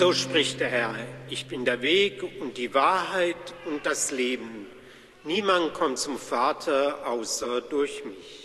So spricht der Herr, ich bin der Weg und die Wahrheit und das Leben. Niemand kommt zum Vater außer durch mich.